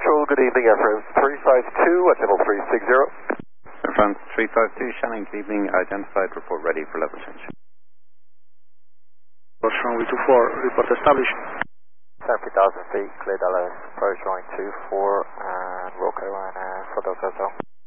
Central, good evening, Air France 352 at level 360. Air France 352, Shannon, good evening, identified, report ready for level change. Runway 24, report established. 70,000 feet, cleared LS, approach runway 24, and Roll Carolina, Photo Hotel.